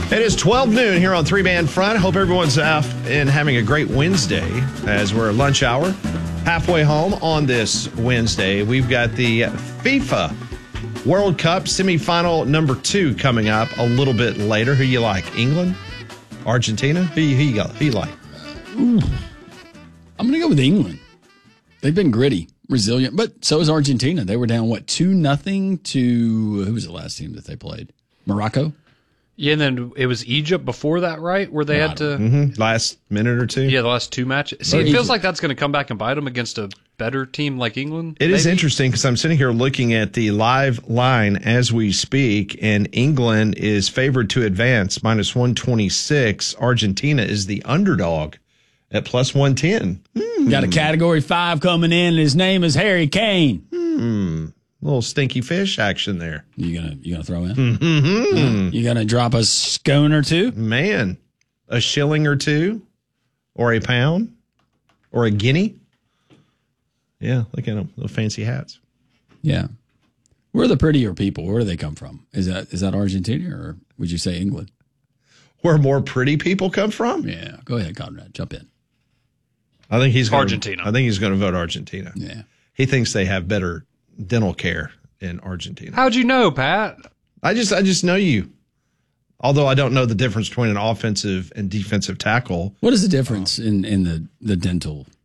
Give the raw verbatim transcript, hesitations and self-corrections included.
It is twelve noon here on Three Man Front. Hope everyone's out and having a great Wednesday as we're lunch hour. Halfway home on this Wednesday. We've got the FIFA World Cup semifinal number two coming up a little bit later. Who you like? England? Argentina? Who you, who you, got, who you like? Ooh. I'm going to go with England. They've been gritty, resilient, but so is Argentina. They were down, what, two nothing to, who was the last team that they played? Morocco? Yeah, and then it was Egypt before that, right? Where they No, had to... Mm-hmm. Last minute or two? Yeah, the last two matches. See, Or it feels Egypt. like that's going to come back and bite them against a better team like England. It is maybe. interesting because I'm sitting here looking at the live line as we speak, and England is favored to advance, minus one twenty-six. Argentina is the underdog at plus one ten. Hmm. Got a category five coming in, and his name is Harry Kane. Hmm. Little stinky fish action there. You gonna you gonna throw in? Mm-hmm. Uh, you gonna drop a scone or two? Man, a shilling or two, or a pound, or a guinea. Yeah, look at them, little fancy hats. Yeah. Where are the prettier people? Where do they come from? Is that is that Argentina, or would you say England? Where more pretty people come from? Yeah. Go ahead, Conrad. Jump in. I think he's gonna, Argentina. I think he's going to vote Argentina. Yeah. He thinks they have better dental care in Argentina. How'd you know, Pat? I just I just know you. Although I don't know the difference between an offensive and defensive tackle. What is the difference in, in the, the dental